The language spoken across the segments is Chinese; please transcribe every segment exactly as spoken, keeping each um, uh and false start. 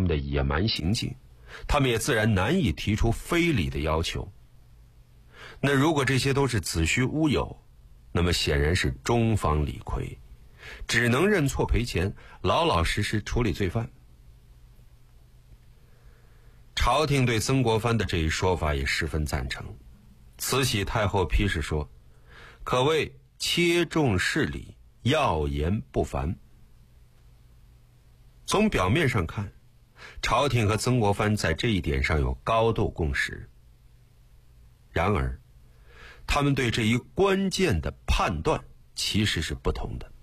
们的野蛮行径，他们也自然难以提出非礼的要求。那如果这些都是子虚乌有，那么显然是中方理亏，只能认错赔钱，老老实实处理罪犯。朝廷对曾国藩的这一说法也十分赞成。慈禧太后批示说，可谓切中事理，要言不凡。从表面上看，朝廷和曾国藩在这一点上有高度共识。然而，他们对这一关键的判断其实是不同的。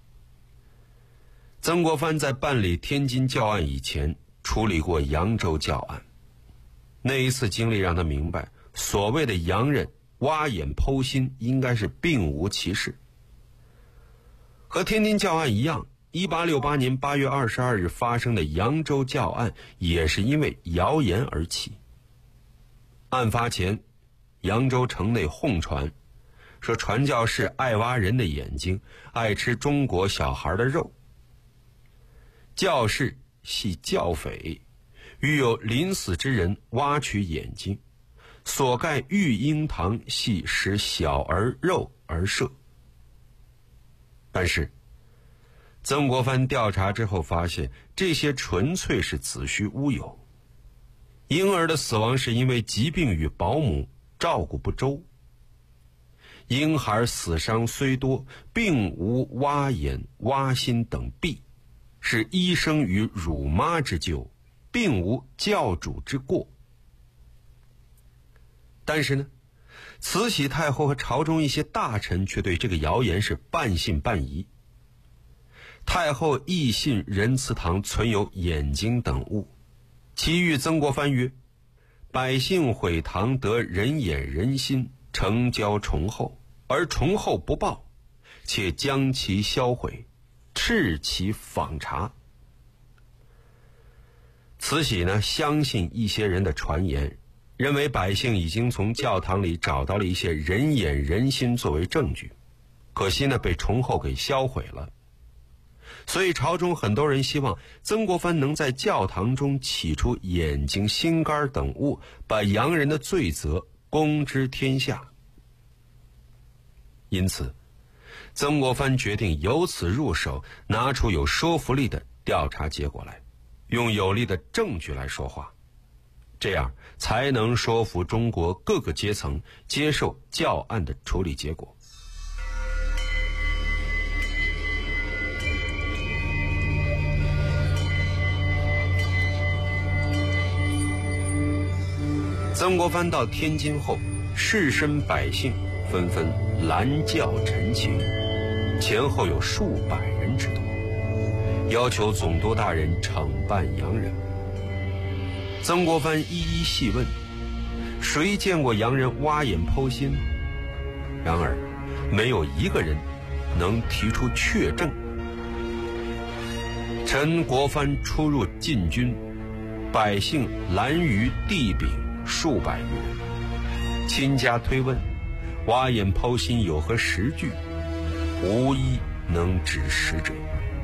曾国藩在办理天津教案以前，处理过扬州教案。那一次经历让他明白，所谓的洋人挖眼剖心应该是并无其事。和天津教案一样，一八六八年八月二十二日发生的扬州教案也是因为谣言而起。案发前，扬州城内哄传说传教士爱挖人的眼睛，爱吃中国小孩的肉。教士系教匪，欲有临死之人挖取眼睛，所盖育婴堂系使小儿肉而设。但是曾国藩调查之后发现，这些纯粹是子虚乌有。婴儿的死亡是因为疾病与保姆照顾不周。婴孩死伤虽多，并无挖眼、挖心等弊，是医生与乳妈之咎，并无教主之过。但是呢，慈禧太后和朝中一些大臣却对这个谣言是半信半疑。太后亦信仁慈堂存有眼睛等物，其谕曾国藩曰：百姓毁堂得人眼人心，成交崇厚，而崇厚不报，且将其销毁，斥其访查。慈禧呢，相信一些人的传言，认为百姓已经从教堂里找到了一些人眼人心作为证据，可惜呢被崇厚给销毁了。所以朝中很多人希望曾国藩能在教堂中起出眼睛、心肝等物，把洋人的罪责公之天下。因此曾国藩决定由此入手，拿出有说服力的调查结果来，用有力的证据来说话，这样才能说服中国各个阶层接受教案的处理结果。曾国藩到天津后，士绅百姓纷纷拦轿陈情，前后有数百人之多，要求总督大人惩办洋人。曾国藩一一细问，谁见过洋人挖眼剖心？然而没有一个人能提出确证。陈国藩出入禁军，百姓拦于地柄数百余人，亲家推问，挖眼剖心有何实据？无一能指实者。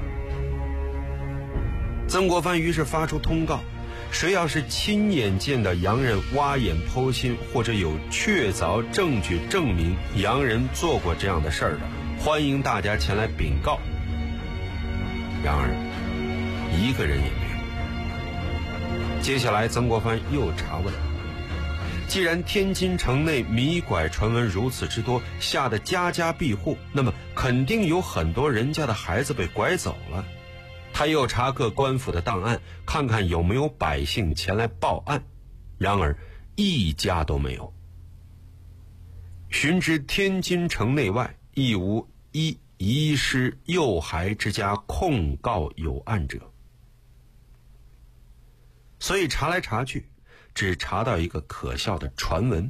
曾国藩于是发出通告，谁要是亲眼见到洋人挖眼剖心，或者有确凿证据证明洋人做过这样的事儿的，欢迎大家前来禀告。然而一个人也没有。接下来曾国藩又查问，既然天津城内迷拐传闻如此之多，吓得家家闭户，那么肯定有很多人家的孩子被拐走了。他又查各官府的档案，看看有没有百姓前来报案，然而一家都没有。寻知天津城内外亦无一遗失幼孩之家控告有案者。所以查来查去，只查到一个可笑的传闻。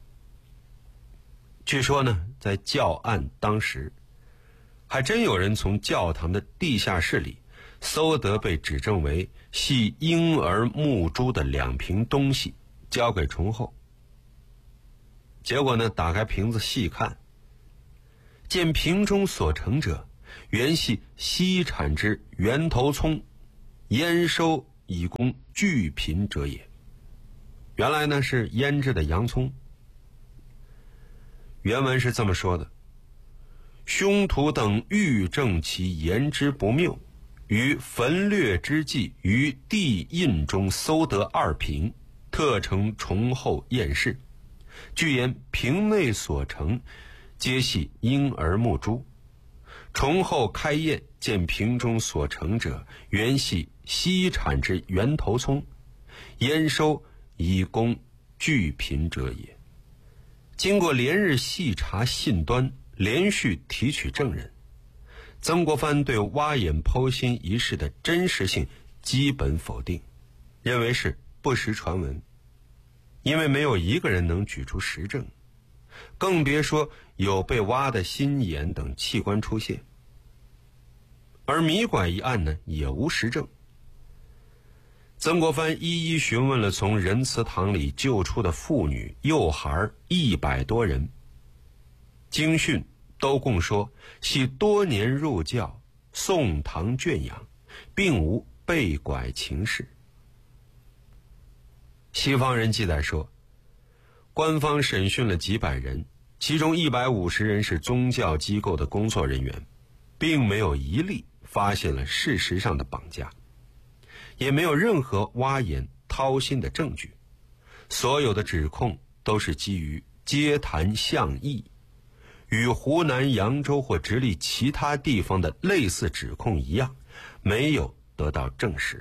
据说呢，在教案当时，还真有人从教堂的地下室里搜得被指证为系婴儿木珠的两瓶东西，交给崇厚。结果呢，打开瓶子细看，见瓶中所盛者，原系西产之圆头葱，腌收以供聚贫者也。原来呢是腌制的洋葱。原文是这么说的：凶徒等欲证其言之不谬，于焚掠之际，于地印中搜得二瓶，特呈崇厚验视。据言瓶内所成，皆系婴儿木珠。崇厚开验，见瓶中所成者，原系西产之源头葱，验收以供聚贫者也。经过连日细查信端，连续提取证人，曾国藩对挖眼剖心一事的真实性基本否定，认为是不实传闻，因为没有一个人能举出实证，更别说有被挖的心眼等器官出现。而米拐一案呢，也无实证。曾国藩一一询问了从仁慈堂里救出的妇女幼孩一百多人，经讯都供说系多年入教，宋唐圈养，并无被拐情事。西方人记载说，官方审讯了几百人，其中一百五十人是宗教机构的工作人员，并没有一例发现了事实上的绑架，也没有任何挖眼掏心的证据，所有的指控都是基于街谈巷议，与湖南扬州或直隶其他地方的类似指控一样，没有得到证实。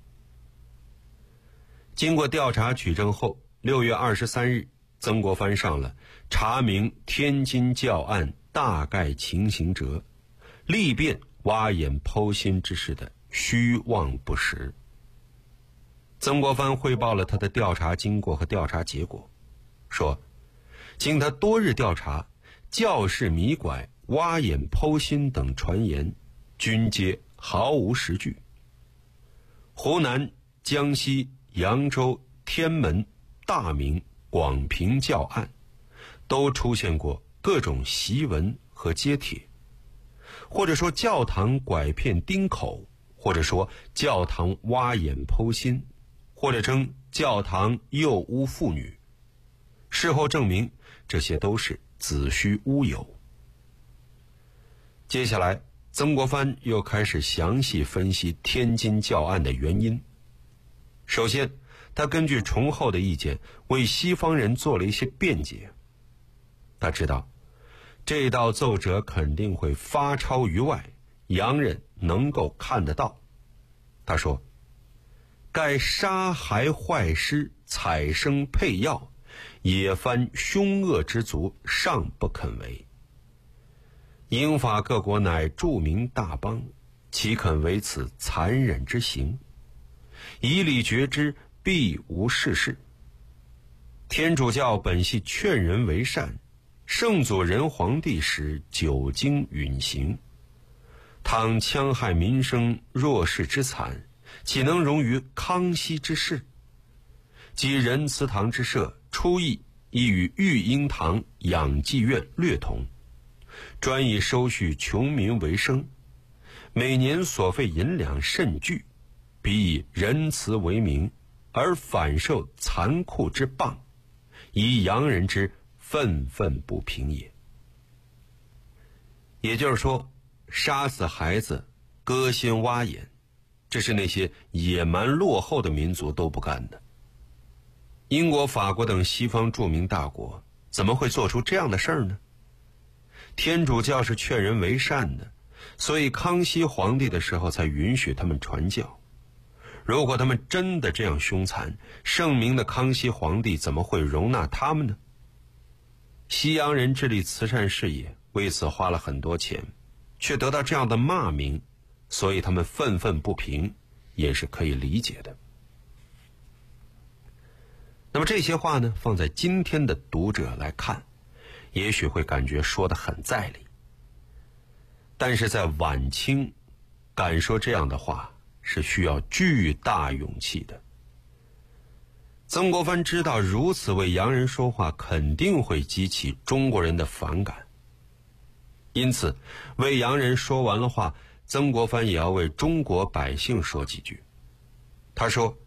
经过调查取证后，六月二十三日，曾国藩上了查明天津教案大概情形者，力辩挖眼剖心之事的虚妄不实。曾国藩汇报了他的调查经过和调查结果，说经他多日调查，教士米拐、挖眼剖心等传言均皆毫无实据。湖南、江西、扬州、天门、大明、广平教案都出现过各种檄文和揭帖，或者说教堂拐骗丁口，或者说教堂挖眼剖心，或者称教堂诱污妇女。事后证明，这些都是子虚乌有。接下来，曾国藩又开始详细分析天津教案的原因。首先，他根据崇厚的意见，为西方人做了一些辩解。他知道，这道奏折肯定会发超于外，洋人能够看得到。他说，盖杀害坏尸，采生配药，野番凶恶之族，尚不肯为。英法各国乃著名大邦，岂肯为此残忍之行？以理决之，必无是事。天主教本系劝人为善，圣祖仁皇帝时久经允行，倘戕害民生弱势之惨，岂能容于康熙之事？即仁慈堂之设，初意亦与育婴堂养济院略同，专以收恤穷民为生，每年所费银两甚巨，彼以仁慈为名，而反受残酷之谤，以洋人之愤愤不平也。也就是说，杀死孩子、割心挖眼，这是那些野蛮落后的民族都不干的。英国、法国等西方著名大国怎么会做出这样的事儿呢？天主教是劝人为善的，所以康熙皇帝的时候才允许他们传教。如果他们真的这样凶残，圣明的康熙皇帝怎么会容纳他们呢？西洋人致力慈善事业，为此花了很多钱，却得到这样的骂名，所以他们愤愤不平，也是可以理解的。那么这些话呢，放在今天的读者来看，也许会感觉说得很在理。但是在晚清，敢说这样的话是需要巨大勇气的。曾国藩知道如此为洋人说话肯定会激起中国人的反感，因此为洋人说完了话，曾国藩也要为中国百姓说几句。 他说